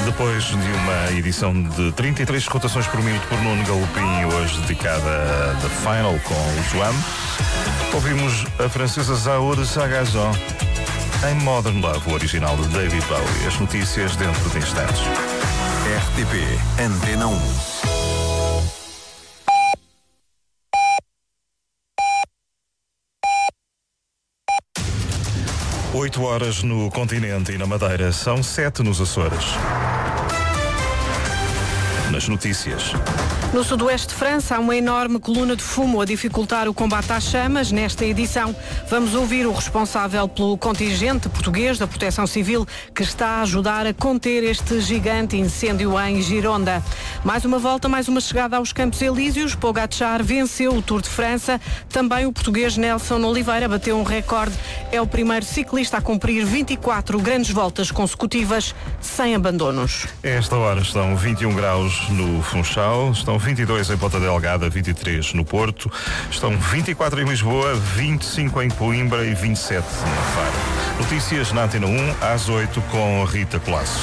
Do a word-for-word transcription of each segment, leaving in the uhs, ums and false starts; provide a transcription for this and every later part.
Depois de uma edição de trinta e três rotações por minuto por Nuno Galopim, hoje dedicada a The Final com o João, ouvimos a francesa Zaur Sagazon em Modern Love, o original de David Bowie. As notícias dentro de instantes. R T P Antena um. Oito horas no continente e na Madeira, são sete nos Açores. Nas notícias. No sudoeste de França há uma enorme coluna de fumo a dificultar o combate às chamas. Nesta edição vamos ouvir o responsável pelo contingente português da Proteção Civil que está a ajudar a conter este gigante incêndio em Gironda. Mais uma volta, mais uma chegada aos Campos Elíseos. Pogacar venceu o Tour de França. Também o português Nelson Oliveira bateu um recorde. É o primeiro ciclista a cumprir vinte e quatro grandes voltas consecutivas sem abandonos. A esta hora estão vinte e um graus no Funchal, estão vinte e dois em Ponta Delgada, vinte e três no Porto, estão vinte e quatro em Lisboa, vinte e cinco em Coimbra e vinte e sete na Faro. Notícias na Antena um, às oito, com Rita Colasso.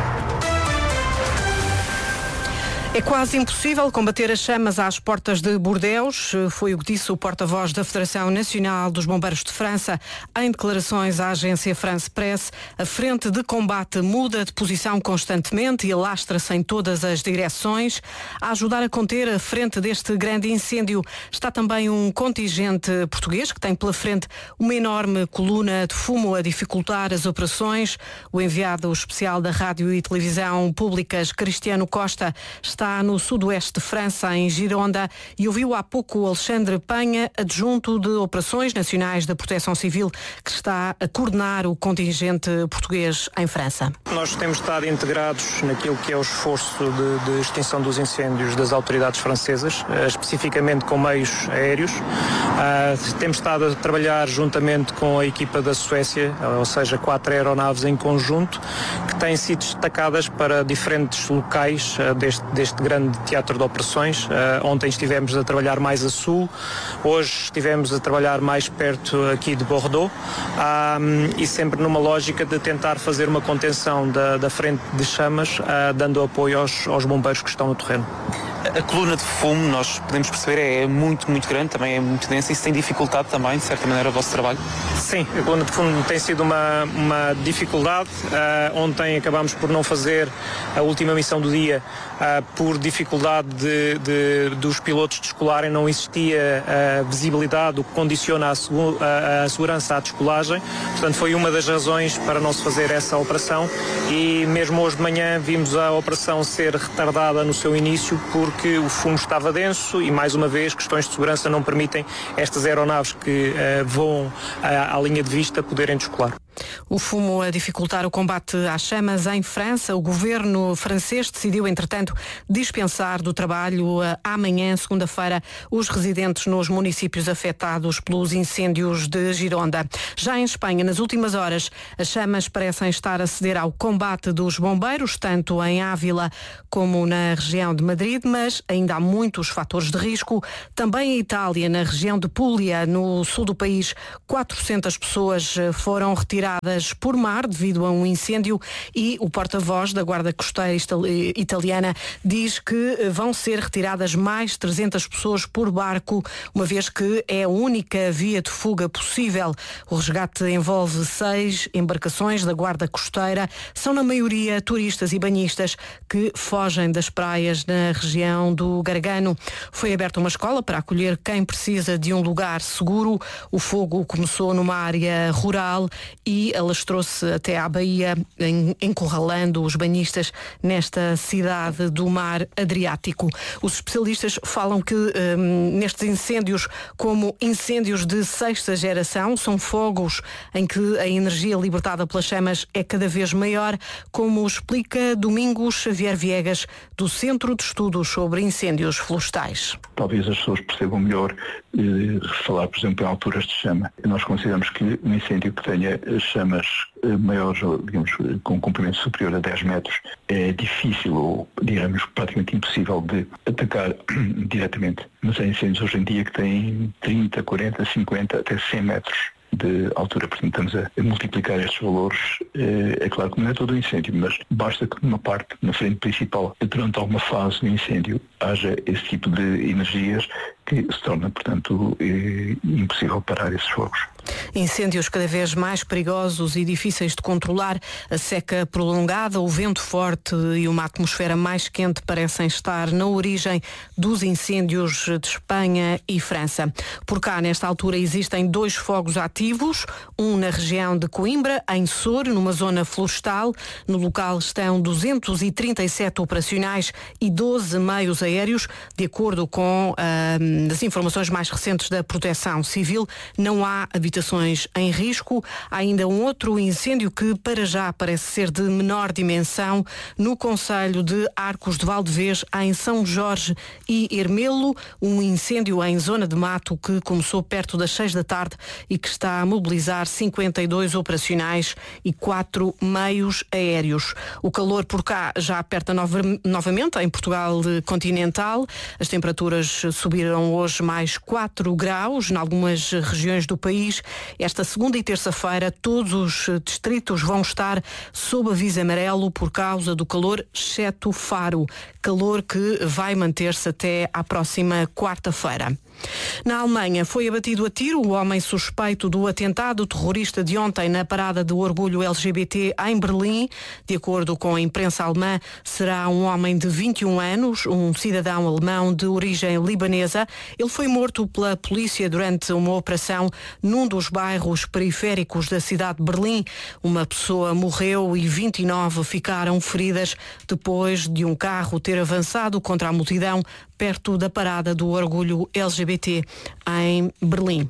É quase impossível combater as chamas às portas de Bordeus, foi o que disse o porta-voz da Federação Nacional dos Bombeiros de França em declarações à agência France Press. A frente de combate muda de posição constantemente e alastra-se em todas as direções. A ajudar a conter a frente deste grande incêndio está também um contingente português que tem pela frente uma enorme coluna de fumo a dificultar as operações. O enviado especial da Rádio e Televisão Públicas, Cristiano Costa, está Está no sudoeste de França, em Gironda, e ouviu há pouco o Alexandre Penha, adjunto de Operações Nacionais da Proteção Civil, que está a coordenar o contingente português em França. Nós temos estado integrados naquilo que é o esforço de, de extinção dos incêndios das autoridades francesas, especificamente com meios aéreos. Uh, temos estado a trabalhar juntamente com a equipa da Suécia, ou seja, quatro aeronaves em conjunto, que têm sido destacadas para diferentes locais uh, deste, deste grande teatro de operações. Uh, ontem estivemos a trabalhar mais a sul, hoje estivemos a trabalhar mais perto aqui de Bordeaux, um, e sempre numa lógica de tentar fazer uma contenção da, da frente de chamas, uh, dando apoio aos, aos bombeiros que estão no terreno. A coluna de fumo, nós podemos perceber, é muito, muito grande, também é muito densa. Isso tem dificultado também, de certa maneira, o vosso trabalho? Sim, a coluna de fumo tem sido uma, uma dificuldade. Uh, ontem acabámos por não fazer a última missão do dia uh, por dificuldade de, de, dos pilotos descolarem. Não existia uh, visibilidade, o que condiciona a, segu- a, a segurança à descolagem. Portanto, foi uma das razões para não se fazer essa operação, e mesmo hoje de manhã vimos a operação ser retardada no seu início por que o fumo estava denso e, mais uma vez, questões de segurança não permitem estas aeronaves que uh, voam uh, à linha de vista poderem descolar. O fumo a dificultar o combate às chamas em França. O governo francês decidiu, entretanto, dispensar do trabalho amanhã, segunda-feira, os residentes nos municípios afetados pelos incêndios de Gironda. Já em Espanha, nas últimas horas, as chamas parecem estar a ceder ao combate dos bombeiros, tanto em Ávila como na região de Madrid, mas ainda há muitos fatores de risco. Também em Itália, na região de Puglia, no sul do país, quatrocentas pessoas foram retiradas por mar devido a um incêndio, e o porta-voz da Guarda Costeira italiana diz que vão ser retiradas mais trezentas pessoas por barco, uma vez que é a única via de fuga possível. O resgate envolve seis embarcações da Guarda Costeira. São, na maioria, turistas e banhistas que fogem das praias na região do Gargano. Foi aberta uma escola para acolher quem precisa de um lugar seguro. O fogo começou numa área rural e alastrou-se até à Baía, encurralando os banhistas nesta cidade do mar Adriático. Os especialistas falam que hum, nestes incêndios, como incêndios de sexta geração, são fogos em que a energia libertada pelas chamas é cada vez maior, como explica Domingos Xavier Viegas, do Centro de Estudos sobre Incêndios Florestais. Talvez as pessoas percebam melhor eh, falar, por exemplo, em alturas de chama. Nós consideramos que um incêndio que tenha chamas eh, maiores, digamos, com um comprimento superior a dez metros, é difícil ou, digamos, praticamente impossível de atacar diretamente. Mas há incêndios hoje em dia que têm trinta, quarenta, cinquenta, até cem metros de altura. Portanto, estamos a, a multiplicar estes valores. É, é claro que não é todo o incêndio, mas basta que numa parte, na frente principal, durante alguma fase do incêndio, haja esse tipo de energias que se torna, portanto, é, impossível parar esses fogos. Incêndios cada vez mais perigosos e difíceis de controlar, a seca prolongada, o vento forte e uma atmosfera mais quente parecem estar na origem dos incêndios de Espanha e França. Por cá, nesta altura, existem dois fogos ativos, um na região de Coimbra, em Sor, numa zona florestal. No local estão duzentos e trinta e sete operacionais e doze meios aéreos. De acordo com uh, as informações mais recentes da Proteção Civil, não há habitações em risco. Há ainda um outro incêndio que para já parece ser de menor dimensão no concelho de Arcos de Valdevez, em São Jorge e Ermelo, um incêndio em zona de mato que começou perto das seis da tarde e que está a mobilizar cinquenta e dois operacionais e quatro meios aéreos. O calor por cá já aperta nova, novamente em Portugal continental. As temperaturas subiram hoje mais quatro graus em algumas regiões do país. Esta segunda e terça-feira todos os distritos vão estar sob aviso amarelo por causa do calor, exceto Faro. Calor que vai manter-se até à próxima quarta-feira. Na Alemanha foi abatido a tiro o homem suspeito do atentado terrorista de ontem na parada do orgulho L G B T em Berlim. De acordo com a imprensa alemã, será um homem de vinte e um anos, um cidadão alemão de origem libanesa. Ele foi morto pela polícia durante uma operação num dos bairros periféricos da cidade de Berlim. Uma pessoa morreu e vinte e nove ficaram feridas depois de um carro ter avançado contra a multidão perto da parada do orgulho L G B T em Berlim.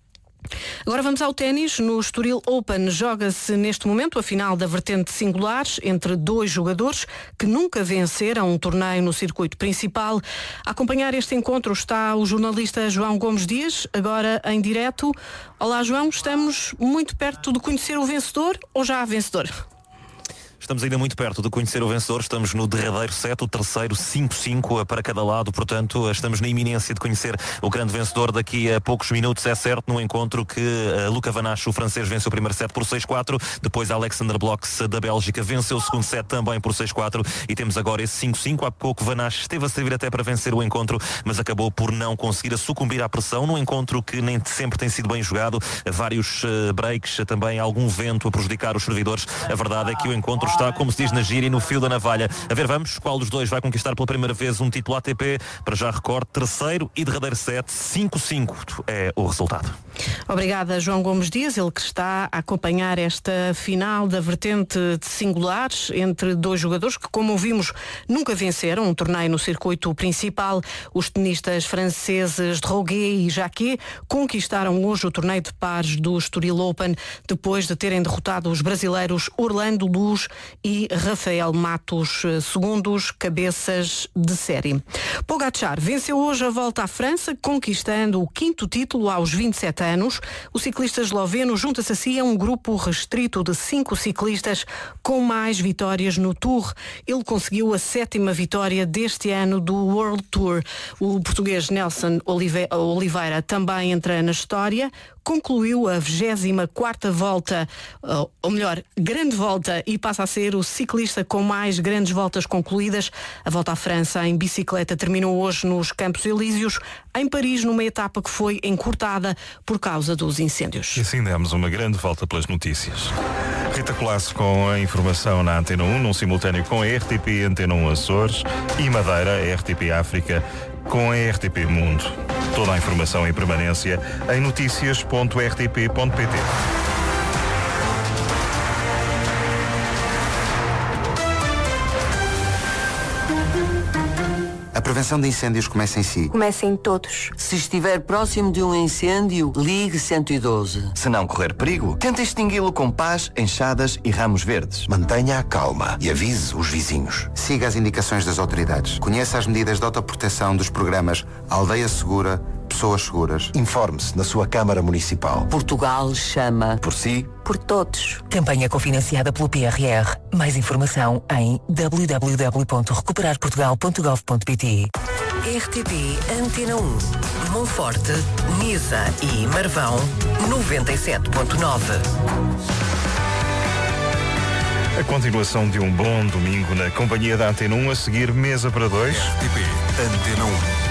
Agora vamos ao ténis. No Estoril Open joga-se neste momento a final da vertente singulares entre dois jogadores que nunca venceram um torneio no circuito principal. A acompanhar este encontro está o jornalista João Gomes Dias, agora em direto. Olá João, estamos muito perto de conhecer o vencedor ou já há vencedor? Estamos ainda muito perto de conhecer o vencedor, estamos no derradeiro set, o terceiro cinco cinco para cada lado, portanto estamos na iminência de conhecer o grande vencedor daqui a poucos minutos, é certo, no encontro que uh, Luca Van Assche, o francês, venceu o primeiro set por seis quatro, depois Alexander Blocks da Bélgica venceu o segundo set também por seis quatro e temos agora esse cinco cinco. Há pouco Van Assche esteve a servir até para vencer o encontro, mas acabou por não conseguir a sucumbir à pressão, num encontro que nem sempre tem sido bem jogado, vários uh, breaks, também algum vento a prejudicar os servidores. A verdade é que o encontro está, como se diz na gíria, no fio da navalha. A ver, vamos, qual dos dois vai conquistar pela primeira vez um título A T P? Para já recorde, terceiro e derradeiro set, cinco cinco é o resultado. Obrigada, João Gomes Dias, ele que está a acompanhar esta final da vertente de singulares entre dois jogadores que, como ouvimos, nunca venceram um torneio no circuito principal. Os tenistas franceses Droguet e Jacquet conquistaram hoje o torneio de pares do Estoril Open depois de terem derrotado os brasileiros Orlando Luz e Rafael Matos, segundos cabeças de série. Pogačar venceu hoje a Volta à França, conquistando o quinto título aos vinte e sete anos. O ciclista esloveno junta-se assim a um grupo restrito de cinco ciclistas com mais vitórias no Tour. Ele conseguiu a sétima vitória deste ano do World Tour. O português Nelson Oliveira também entra na história. Concluiu a vigésima quarta volta, ou melhor, grande volta, e passa a ser o ciclista com mais grandes voltas concluídas. A Volta à França em bicicleta terminou hoje nos Campos Elíseos, em Paris, numa etapa que foi encurtada por causa dos incêndios. E assim demos uma grande volta pelas notícias. Rita Colasso com a informação na Antena um, num simultâneo com a R T P Antena um Açores e Madeira, a R T P África, com a R T P Mundo. Toda a informação em permanência em notícias ponto r t p ponto p t. A prevenção de incêndios começa em si. Começa em todos. Se estiver próximo de um incêndio, ligue cento e doze. Se não correr perigo, tente extingui-lo com pás, enxadas e ramos verdes. Mantenha a calma e avise os vizinhos. Siga as indicações das autoridades. Conheça as medidas de autoproteção dos programas Aldeia Segura, Pessoas Seguras. Informe-se na sua Câmara Municipal. Portugal chama. Por si. Por todos. Campanha cofinanciada pelo P R R. Mais informação em w w w ponto recuperar portugal ponto gov ponto p t. R T P Antena um. Monforte, Nisa e Marvão, noventa e sete ponto nove. A continuação de um bom domingo na companhia da Antena um, a seguir mesa para dois. R T P Antena um.